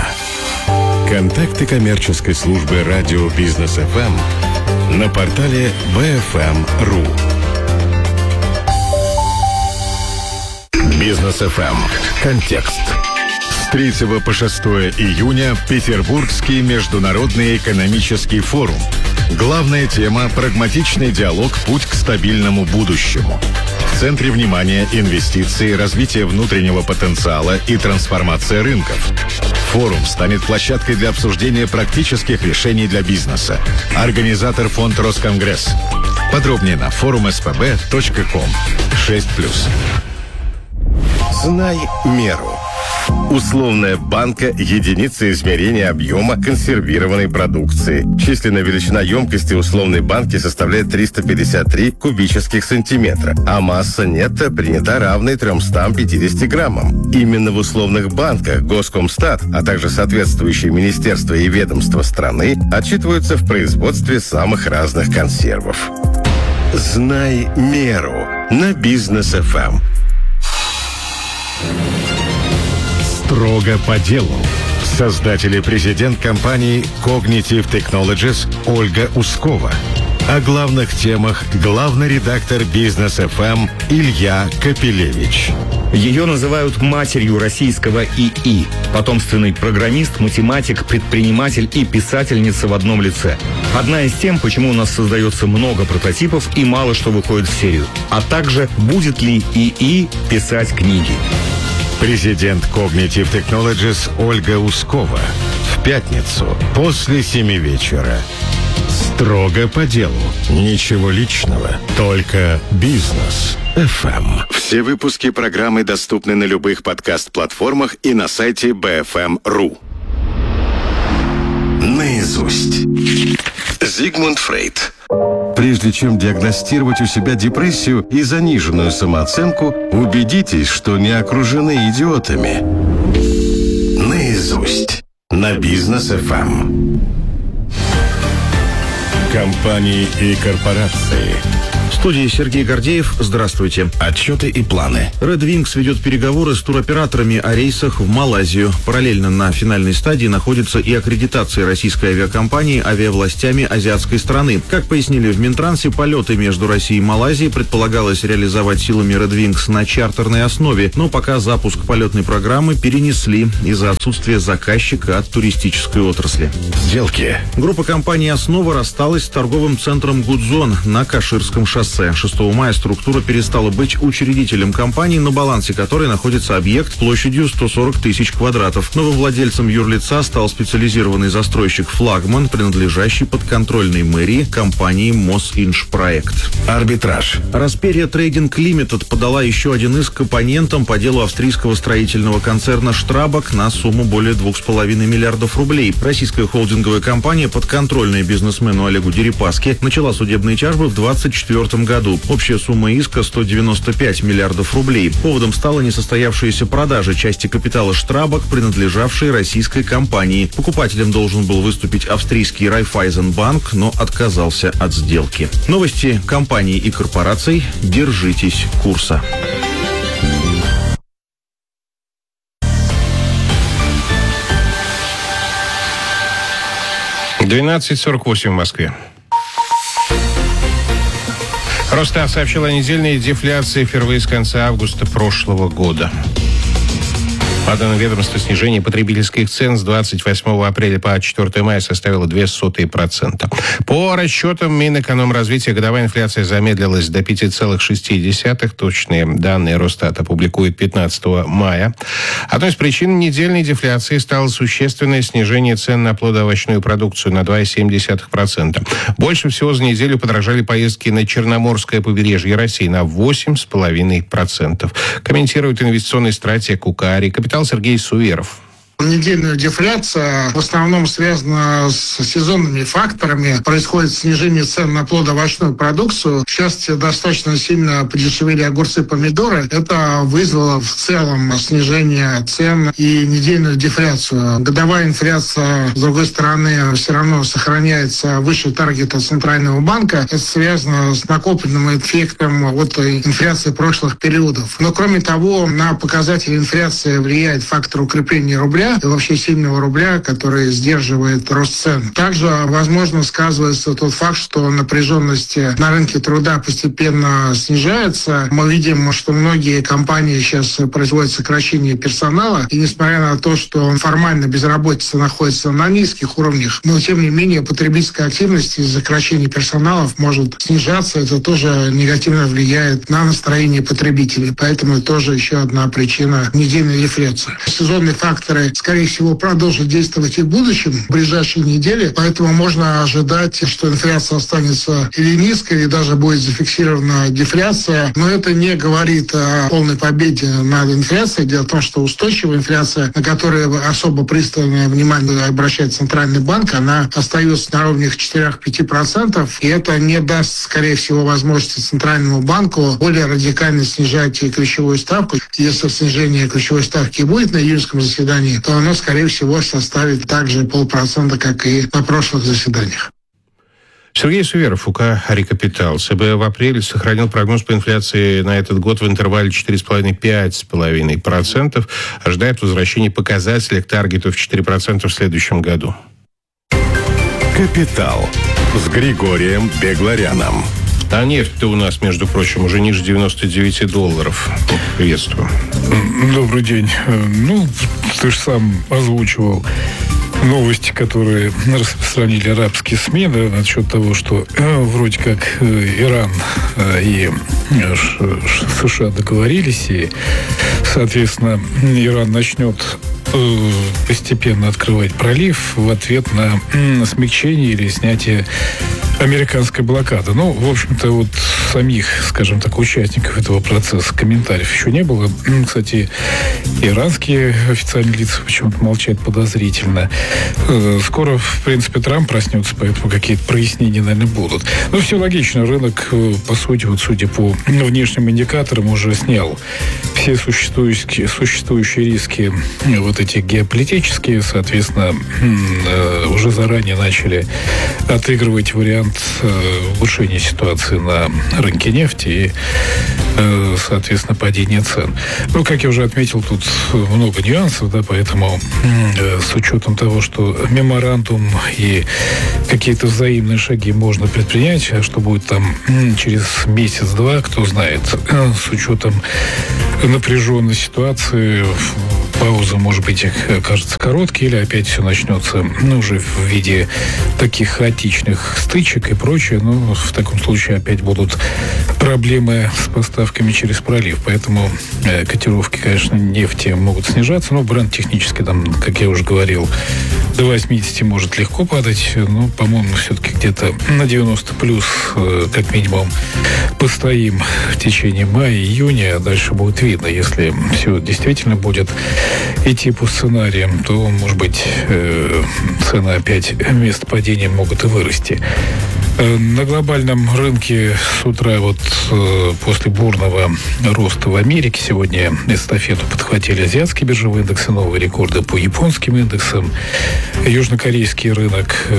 Контакты коммерческой службы радио Бизнес ФМ на портале bfm.ru. Бизнес ФМ. Контекст. С 3 по 6 июня Петербургский международный экономический форум. Главная тема – прагматичный диалог «Путь к стабильному будущему». В центре внимания инвестиции, развитие внутреннего потенциала и трансформация рынков. Форум станет площадкой для обсуждения практических решений для бизнеса. Организатор фонд Росконгресс. Подробнее на forumspb.com. 6+. Знай меру. Условная банка – единица измерения объема консервированной продукции. Численная величина емкости условной банки составляет 353 кубических сантиметра, а масса нетто принята равной 350 граммам. Именно в условных банках Госкомстат, а также соответствующие министерства и ведомства страны отчитываются в производстве самых разных консервов. Знай меру на Бизнес ФМ. Строго по делу. Создатель и президент компании Cognitive Technologies Ольга Ускова. О главных темах главный редактор «Бизнес ФМ» Илья Капелевич. Ее называют матерью российского ИИ. Потомственный программист, математик, предприниматель и писательница в одном лице. Одна из тем, почему у нас создается много прототипов и мало что выходит в серию. А также, будет ли ИИ писать книги. Президент Cognitive Technologies Ольга Ускова. В пятницу после 7 вечера. Строго по делу. Ничего личного. Только бизнес. ФМ. Все выпуски программы доступны на любых подкаст-платформах и на сайте BFM.ru. Наизусть. Зигмунд Фрейд. Прежде чем диагностировать у себя депрессию и заниженную самооценку, убедитесь, что не окружены идиотами. Наизусть. На Бизнес ФМ. Компании и корпорации. В студии Сергей Гордеев. Здравствуйте. Отчеты и планы. Red Wings ведет переговоры с туроператорами о рейсах в Малайзию. Параллельно на финальной стадии находится и аккредитация российской авиакомпании авиавластями азиатской страны. Как пояснили в Минтрансе, полеты между Россией и Малайзией предполагалось реализовать силами Red Wings на чартерной основе, но пока запуск полетной программы перенесли из-за отсутствия заказчика от туристической отрасли. Сделки. Группа компании «Основа» рассталась с торговым центром «Гудзон» на Каширском шоссе. 6 мая структура перестала быть учредителем компании, на балансе которой находится объект площадью 140 тысяч квадратов. Новым владельцем юрлица стал специализированный застройщик «Флагман», принадлежащий подконтрольной мэрии компании «Мосинжпроект». Арбитраж. Расперия Трейдинг Лимитед подала еще один иск к оппонентам по делу австрийского строительного концерна «Штрабак» на сумму более 2,5 миллиардов рублей. Российская холдинговая компания, подконтрольная бизнесмену Олегу Дерипаске, начала судебные тяжбы в 2024 году. Общая сумма иска 195 миллиардов рублей. Поводом стала несостоявшаяся продажа части капитала «Штрабак», принадлежавшей российской компании. Покупателем должен был выступить австрийский Райфайзенбанк, но отказался от сделки. Новости компаний и корпораций. Держитесь курса. — 12:48 в Москве. Росстат сообщил о недельной дефляции впервые с конца августа прошлого года. По данным ведомства, снижение потребительских цен с 28 апреля по 4 мая составило 0,02%. По расчетам Минэкономразвития годовая инфляция замедлилась до 5,6%. Точные данные Росстат опубликует 15 мая. Одной из причин недельной дефляции стало существенное снижение цен на плодоовощную продукцию на 2,7%. Больше всего за неделю подорожали поездки на Черноморское побережье России на 8,5%. Комментирует инвестиционный стратег УКАРИ «Капитал» Сергей Суверов. Недельная дефляция в основном связана с сезонными факторами. Происходит снижение цен на плодоовощную продукцию. В частности, достаточно сильно подешевели огурцы и помидоры. Это вызвало в целом снижение цен и недельную дефляцию. Годовая инфляция, с другой стороны, все равно сохраняется выше таргета Центрального банка. Это связано с накопленным эффектом от инфляции прошлых периодов. Но, кроме того, на показатели инфляции влияет фактор укрепления рубля и вообще сильного рубля, который сдерживает рост цен. Также, возможно, сказывается тот факт, что напряженность на рынке труда постепенно снижается. Мы видим, что многие компании сейчас производят сокращение персонала, и несмотря на то, что формально безработица находится на низких уровнях, но тем не менее потребительская активность из-за сокращения персоналов может снижаться. Это тоже негативно влияет на настроение потребителей. Поэтому это тоже еще одна причина недельной дефляции. Сезонные факторы, скорее всего, продолжит действовать и в будущем, в ближайшие недели. Поэтому можно ожидать, что инфляция останется или низкой, или даже будет зафиксирована дефляция. Но это не говорит о полной победе над инфляцией. Дело в том, что устойчивая инфляция, на которую особо пристальное внимание обращает Центральный банк, она остается на уровне 4-5%. И это не даст, скорее всего, возможности Центральному банку более радикально снижать ключевую ставку. Если снижение ключевой ставки будет на июньском заседании, то оно, скорее всего, составит также 0,5%, как и на прошлых заседаниях. Сергей Суверов, УКАРИ «Капитал». ЦБ в апреле сохранил прогноз по инфляции на этот год в интервале 4,5-5,5%. Ожидает возвращения показателя к таргету в 4% в следующем году. «Капитал». с Григорием Бегларяном. А нефть-то у нас, между прочим, уже ниже $99. Приветствую. Добрый день. Ну, ты же сам озвучивал новости, которые распространили арабские СМИ, да, насчет того, что вроде как Иран и США договорились, и, соответственно, Иран начнет постепенно открывать пролив в ответ на смягчение или снятие американской блокады. Ну, в общем-то, вот самих, скажем так, участников этого процесса комментариев еще не было. Кстати, иранские официальные лица почему-то молчат подозрительно. Скоро, в принципе, Трамп проснется, поэтому какие-то прояснения, наверное, будут. Но все логично. Рынок, по сути, вот судя по внешним индикаторам, уже снял все существующие риски, вот эти геополитические, соответственно, уже заранее начали отыгрывать вариант улучшения ситуации на рынке нефти и, соответственно, падения цен. Ну, как я уже отметил, тут много нюансов, да, поэтому с учетом того, что меморандум и какие-то взаимные шаги можно предпринять, а что будет там через месяц-два, кто знает, с учетом напряженной ситуации, пауза, может быть, кажется короткой, или опять все начнется, ну, уже в виде таких хаотичных стычек и прочее. Но в таком случае опять будут проблемы с поставками через пролив. Поэтому котировки, конечно, нефти могут снижаться. Но бренд технически, там, как я уже говорил, до 80 может легко падать. Но, по-моему, все-таки где-то на 90 плюс, как минимум, постоим в течение мая-июня. А дальше будет видно. Если все действительно будет идти по сценариям, то, может быть, цены опять вместо падения могут и вырасти. На глобальном рынке с утра, вот после бурного роста в Америке, сегодня эстафету подхватили азиатские биржевые индексы, новые рекорды по японским индексам. Южнокорейский рынок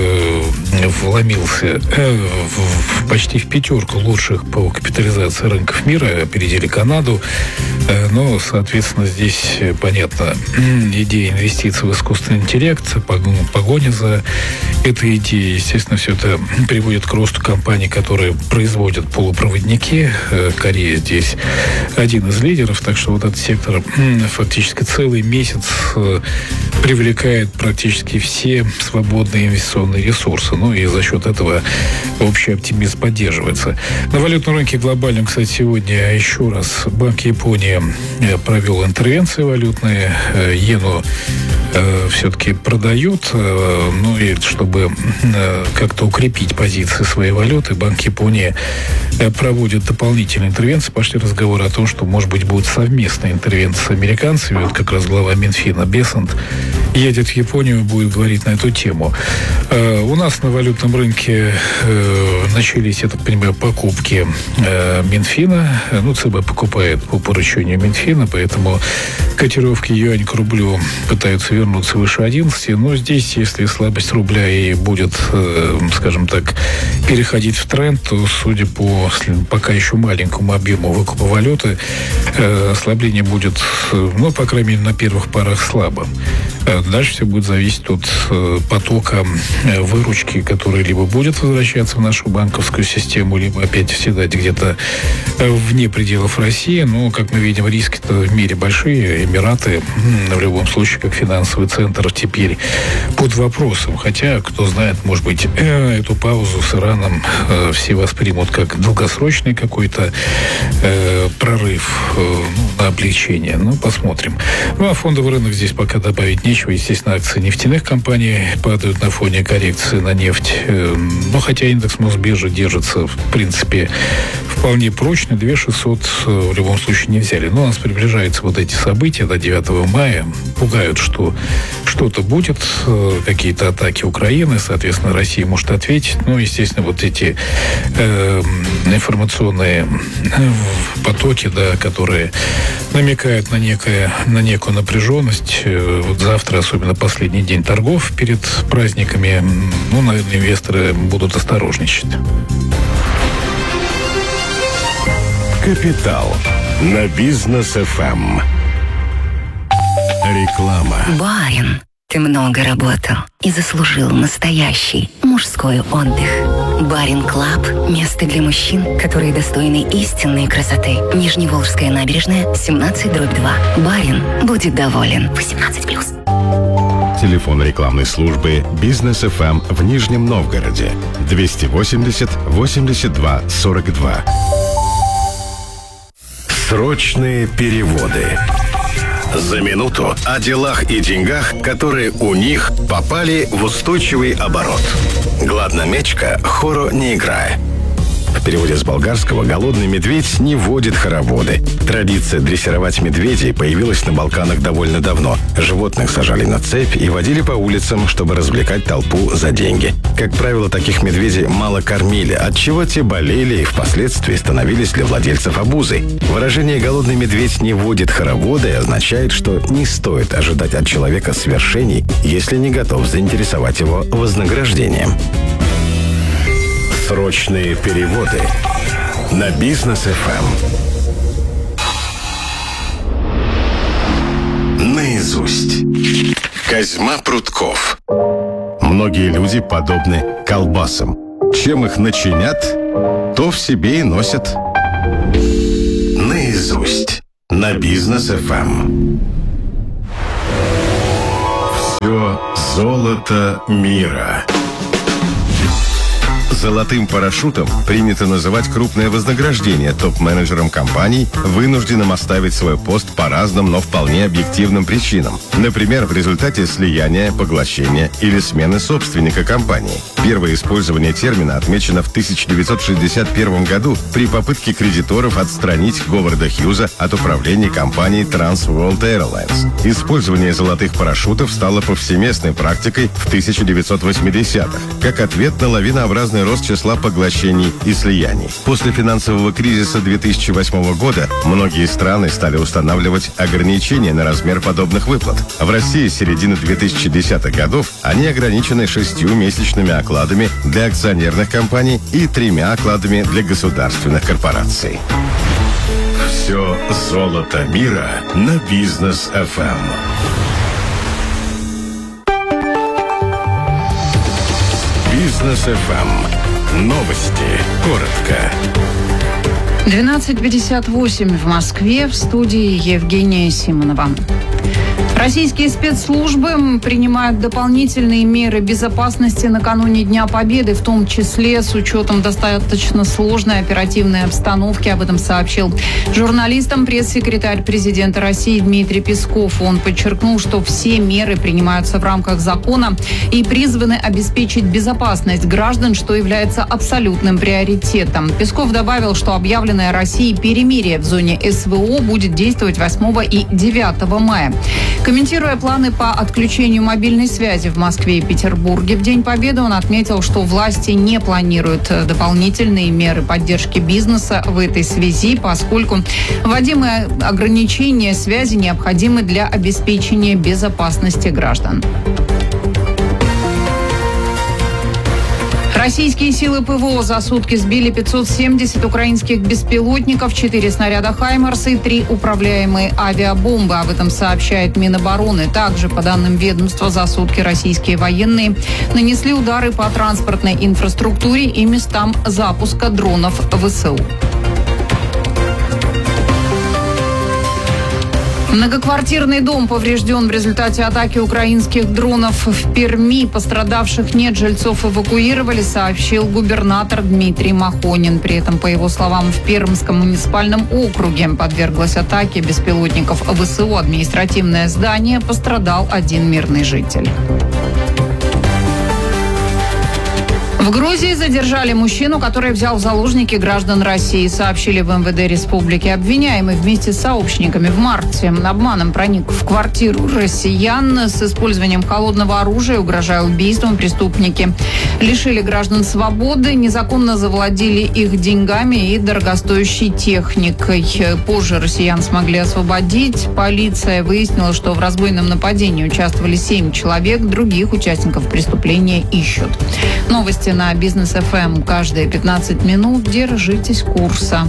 вломился почти в пятерку лучших по капитализации рынков мира, опередили Канаду. Но, соответственно, здесь, понятно, идея инвестиций в искусственный интеллект, погоня за этой идеей, естественно, все это приводит к росту компаний, которые производят полупроводники. Корея здесь один из лидеров, так что вот этот сектор фактически целый месяц привлекает практически все свободные инвестиционные ресурсы. Ну и за счет этого общий оптимизм поддерживается. На валютном рынке глобальном, кстати, сегодня еще раз Банк Японии провел интервенции валютные. Иену все-таки продают. Ну и чтобы как-то укрепить позиции своей валюты, Банк Японии проводит дополнительные интервенции. Пошли разговоры о том, что, может быть, будет совместная интервенция с американцами. Вот как раз глава Минфина Бесант едет в Японию, будет говорить на эту тему. У нас на валютном рынке начались, я так понимаю, покупки Минфина. Ну, ЦБ покупает по поручению Минфина, поэтому котировки юань к рублю пытаются вернуться выше 11. Но здесь, если слабость рубля и будет, скажем так, переходить в тренд, то, судя по пока еще маленькому объему выкупа валюты, ослабление будет, ну, по крайней мере, на первых порах слабым. Дальше все будет зависеть от потока выручки, который либо будет возвращаться в нашу банковскую систему, либо опять оседать где-то вне пределов России. Но, как мы видим, риски-то в мире большие. Эмираты, в любом случае, как финансовый центр, теперь под вопросом. Хотя, кто знает, может быть, эту паузу с Ираном все воспримут как долгосрочный какой-то прорыв, на облегчение. Ну, посмотрим. Ну, а фондовый рынок здесь пока добавить нечего. Естественно, акции нефтяных компаний падают на фоне коррекции на нефть. Но хотя индекс Мосбиржи держится, в принципе, вполне прочно. 2600 в любом случае не взяли. Но у нас приближаются вот эти события до 9 мая. Пугают, что что-то будет, какие-то атаки Украины. Соответственно, Россия может ответить. Ну, естественно, вот эти информационные потоки, да, которые намекают на некую напряженность. Вот завтра, особенно последний день торгов перед праздниками, ну, наверное, инвесторы будут осторожничать. Капитал на Бизнес ФМ. Реклама. Барин, ты много работал и заслужил настоящий мужской отдых. Барин Клаб – место для мужчин, которые достойны истинной красоты. Нижневолжская набережная, 17/2. Барин будет доволен. 18+. Телефон рекламной службы «Бизнес ФМ» в Нижнем Новгороде 280 82 42. Срочные переводы. За минуту о делах и деньгах, которые у них попали в устойчивый оборот. Гладна мечка, хоро не играя. В переводе с болгарского «голодный медведь не водит хороводы». Традиция дрессировать медведей появилась на Балканах довольно давно. Животных сажали на цепь и водили по улицам, чтобы развлекать толпу за деньги. Как правило, таких медведей мало кормили, отчего те болели и впоследствии становились для владельцев обузой. Выражение «голодный медведь не водит хороводы» означает, что не стоит ожидать от человека свершений, если не готов заинтересовать его вознаграждением. Срочные переводы на Бизнес ФМ. Наизусть. Козьма Прутков. Многие люди подобны колбасам. Чем их начинят, то в себе и носят. Наизусть. На Бизнес ФМ. Все золото мира. Золотым парашютом принято называть крупное вознаграждение топ-менеджерам компаний, вынужденным оставить свой пост по разным, но вполне объективным причинам. Например, в результате слияния, поглощения или смены собственника компании. Первое использование термина отмечено в 1961 году при попытке кредиторов отстранить Говарда Хьюза от управления компанией Trans World Airlines. Использование золотых парашютов стало повсеместной практикой в 1980-х, как ответ на лавинообразный рост числа поглощений и слияний. После финансового кризиса 2008 года многие страны стали устанавливать ограничения на размер подобных выплат. В России с середины 2010-х годов они ограничены 6 месячными окладами для акционерных компаний и 3 окладами для государственных корпораций. Все золото мира на Бизнес ФМ. Бизнес ФМ. Новости. Коротко. 12:58 в Москве. В студии Евгения Симонова. Российские спецслужбы принимают дополнительные меры безопасности накануне Дня Победы, в том числе с учетом достаточно сложной оперативной обстановки. Об этом сообщил журналистам пресс-секретарь президента России Дмитрий Песков. Он подчеркнул, что все меры принимаются в рамках закона и призваны обеспечить безопасность граждан, что является абсолютным приоритетом. Песков добавил, что объявленное Россией перемирие в зоне СВО будет действовать 8 и 9 мая. Комментируя планы по отключению мобильной связи в Москве и Петербурге в День Победы, он отметил, что власти не планируют дополнительные меры поддержки бизнеса в этой связи, поскольку вводимые ограничения связи необходимы для обеспечения безопасности граждан. Российские силы ПВО за сутки сбили 570 украинских беспилотников, 4 снаряда «Хаймарс» и 3 управляемые авиабомбы. Об этом сообщает Минобороны. Также, по данным ведомства, за сутки российские военные нанесли удары по транспортной инфраструктуре и местам запуска дронов ВСУ. Многоквартирный дом поврежден в результате атаки украинских дронов в Перми. Пострадавших нет, жильцов эвакуировали, сообщил губернатор Дмитрий Махонин. При этом, по его словам, в Пермском муниципальном округе подверглась атаке беспилотников ВСУ административное здание. Пострадал один мирный житель. В Грузии задержали мужчину, который взял в заложники граждан России, сообщили в МВД республики. Обвиняемый вместе с сообщниками в марте обманом проник в квартиру россиян с использованием холодного оружия, угрожая убийством. Преступники лишили граждан свободы, незаконно завладели их деньгами и дорогостоящей техникой. Позже россиян смогли освободить. Полиция выяснила, что в разбойном нападении участвовали 7 человек. Других участников преступления ищут. Новости на Бизнес ФМ каждые 15 минут. Держитесь курса.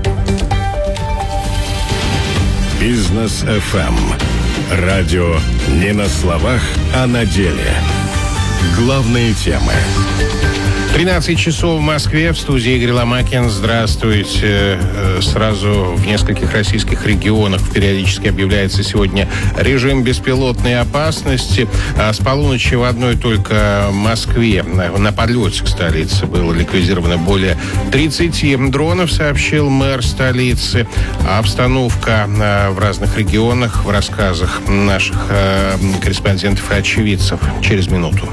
Бизнес ФМ. Радио не на словах, а на деле. Главные темы. 13 часов в Москве, в студии Игорь Ломакин. Здравствуйте. Сразу в нескольких российских регионах периодически объявляется сегодня режим беспилотной опасности. С полуночи в одной только Москве на подлете к столице было ликвидировано более 30 дронов, сообщил мэр столицы. Обстановка в разных регионах в рассказах наших корреспондентов и очевидцев через минуту.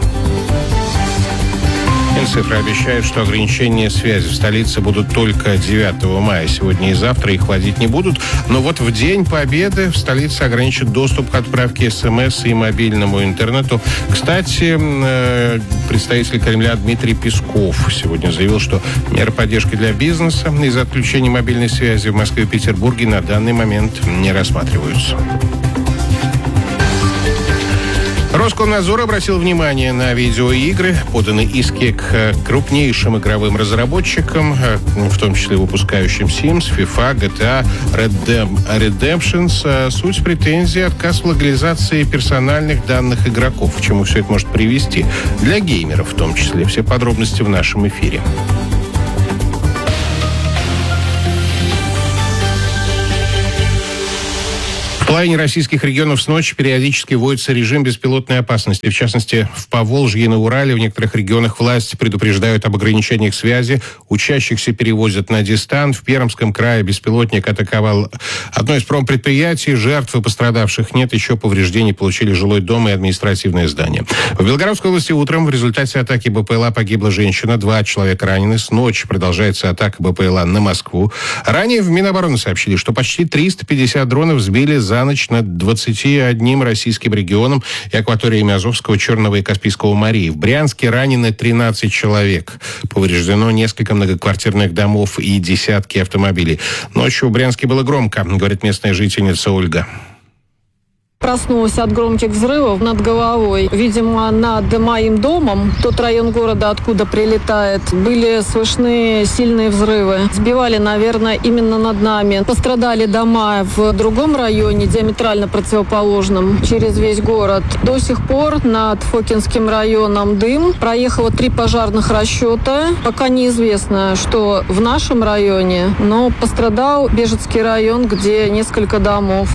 Минцифры обещают, что ограничения связи в столице будут только 9 мая. Сегодня и завтра их вводить не будут. Но вот в День Победы в столице ограничат доступ к отправке СМС и мобильному интернету. Кстати, представитель Кремля Дмитрий Песков сегодня заявил, что меры поддержки для бизнеса из-за отключения мобильной связи в Москве и Петербурге на данный момент не рассматриваются. Роскомнадзор обратил внимание на видеоигры. Поданы иски к крупнейшим игровым разработчикам, в том числе выпускающим Sims, FIFA, GTA, Red Dead Redemption. Суть претензий — отказ в легализации персональных данных игроков. К чему все это может привести? Для геймеров в том числе. Все подробности в нашем эфире. В половине российских регионов с ночи периодически вводится режим беспилотной опасности. В частности, в Поволжье и на Урале в некоторых регионах власти предупреждают об ограничениях связи. Учащихся перевозят на дистант. В Пермском крае беспилотник атаковал одно из промпредприятий. Жертв и пострадавших нет. Еще повреждений получили жилой дом и административное здание. В Белгородской области утром в результате атаки БПЛА погибла женщина. 2 человека ранены. С ночи продолжается атака БПЛА на Москву. Ранее в Минобороны сообщили, что почти 350 дронов сбили за ночь над 21 российским регионом и акваториями Азовского, Черного и Каспийского морей. В Брянске ранены 13 человек. Повреждено несколько многоквартирных домов и десятки автомобилей. Ночью в Брянске было громко, говорит местная жительница Ольга. Проснулась от громких взрывов над головой. Видимо, над моим домом, тот район города, откуда прилетает, были слышны сильные взрывы. Сбивали, наверное, именно над нами. Пострадали дома в другом районе, диаметрально противоположном, через весь город. До сих пор над Фокинским районом дым. Проехало 3 пожарных расчета. Пока неизвестно, что в нашем районе, но пострадал Бежецкий район, где несколько домов.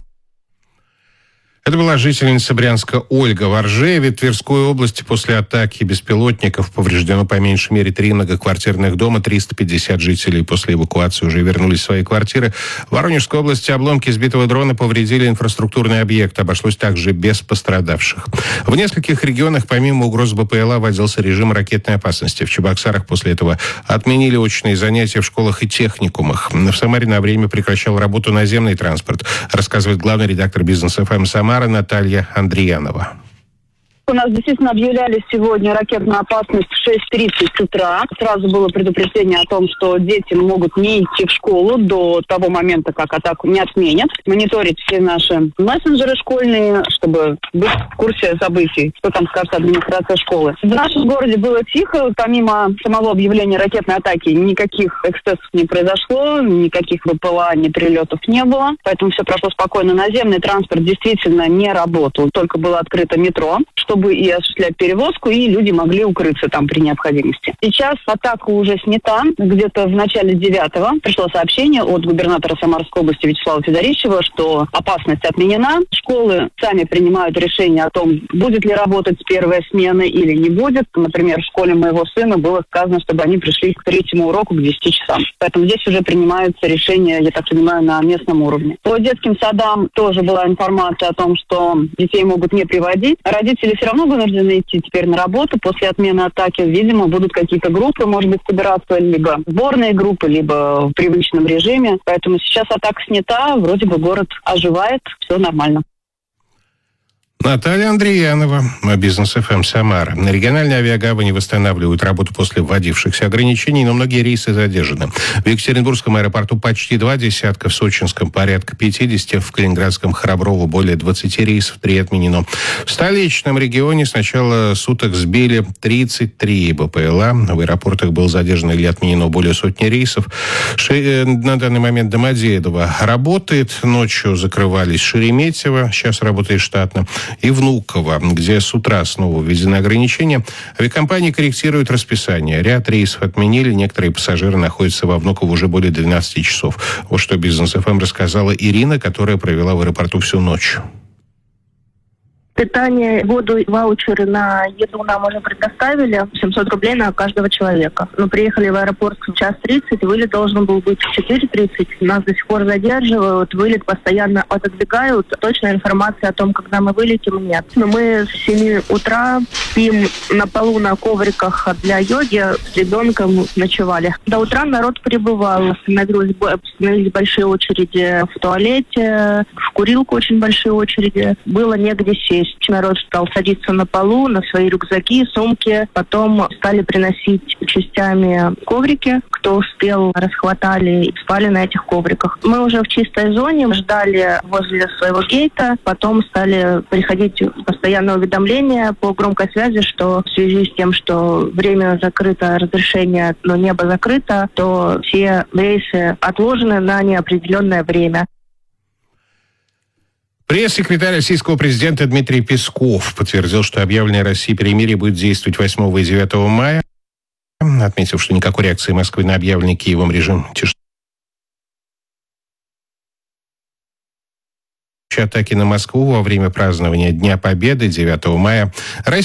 Это была жительница Брянска Ольга. В Оржеве, Тверской области, после атаки беспилотников повреждено по меньшей мере 3 многоквартирных дома. 350 жителей после эвакуации уже вернулись в свои квартиры. В Воронежской области обломки сбитого дрона повредили инфраструктурный объект. Обошлось также без пострадавших. В нескольких регионах помимо угроз БПЛА вводился режим ракетной опасности. В Чебоксарах после этого отменили очные занятия в школах и техникумах. В Самаре на время прекращал работу наземный транспорт, рассказывает главный редактор Бизнес ФМ Самара Наталья Андриянова. У нас действительно объявляли сегодня ракетную опасность в 6:30 утра. Сразу было предупреждение о том, что дети могут не идти в школу до того момента, как атаку не отменят. Мониторить все наши мессенджеры школьные, чтобы быть в курсе событий, что там скажет администрация школы. В нашем городе было тихо. Помимо самого объявления ракетной атаки никаких эксцессов не произошло, никаких БПЛА, ни прилетов не было. Поэтому все прошло спокойно. Наземный транспорт действительно не работал. Только было открыто метро, чтобы и осуществлять перевозку, и люди могли укрыться там при необходимости. Сейчас атака уже снята. Где-то в начале 9-го пришло сообщение от губернатора Самарской области Вячеслава Федорищева, что опасность отменена. Школы сами принимают решение о том, будет ли работать первая смена или не будет. Например, в школе моего сына было сказано, чтобы они пришли к 3-му уроку к 10 часам. Поэтому здесь уже принимаются решения, я так понимаю, на местном уровне. По детским садам тоже была информация о том, что детей могут не приводить. Родители все равно вынуждены идти теперь на работу после отмены атаки. Видимо, будут какие-то группы, может быть, собираться, либо сборные группы, либо в привычном режиме. Поэтому сейчас атака снята, вроде бы город оживает, все нормально. Наталья Андриянова, Бизнес ФМ Самара. Региональные авиагавани восстанавливают работу после вводившихся ограничений, но многие рейсы задержаны. В Екатеринбургском аэропорту почти 2 десятка, в Сочинском порядка 50, в Калининградском Храброво более 20 рейсов, 3 отменено. В столичном регионе с начала суток сбили 33 БПЛА. В аэропортах было задержано или отменено более сотни рейсов. На данный момент Домодедово работает. Ночью закрывались Шереметьево, сейчас работает штатно. и Внуково, где с утра снова введены ограничения. Авиакомпании корректируют расписание. Ряд рейсов отменили, некоторые пассажиры находятся во Внуково уже более 12 часов. Вот что Бизнес ФМ рассказала Ирина, которая провела в аэропорту всю ночь. Питание, воду, ваучеры на еду нам уже предоставили. 700 рублей на каждого человека. Мы приехали в аэропорт в 1:30, вылет должен был быть в 4:30. Нас до сих пор задерживают, вылет постоянно отодвигают. Точная информация о том, когда мы вылетим, нет. Но мы с 7 утра спим на полу на ковриках для йоги, с ребенком ночевали. До утра народ прибывал. Остановились большие очереди в туалете, в курилку очень большие очереди. Было негде сесть. Народ стал садиться на полу, на свои рюкзаки, сумки. Потом стали приносить частями коврики. Кто успел, расхватали и спали на этих ковриках. Мы уже в чистой зоне, ждали возле своего гейта. Потом стали приходить постоянные уведомления по громкой связи, что в связи с тем, что время закрыто, разрешение, но небо закрыто, то все рейсы отложены на неопределенное время. Пресс-секретарь российского президента Дмитрий Песков подтвердил, что объявленное Россией перемирие будет действовать 8 и 9 мая, отметив, что никакой реакции Москвы на объявленный Киевом режим атаки на Москву во время празднования Дня Победы 9 мая